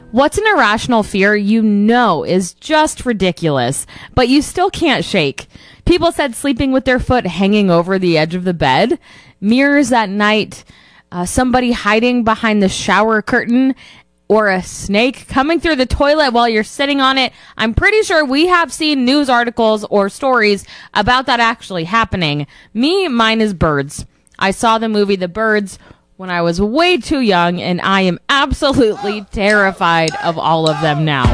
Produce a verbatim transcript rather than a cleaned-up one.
What's an irrational fear you know is just ridiculous, but you still can't shake? People said sleeping with their foot hanging over the edge of the bed, mirrors at night, uh, somebody hiding behind the shower curtain, or a snake coming through the toilet while you're sitting on it. I'm pretty sure we have seen news articles or stories about that actually happening. Me, mine is birds. I saw the movie The Birds when I was way too young, and I am absolutely terrified of all of them now.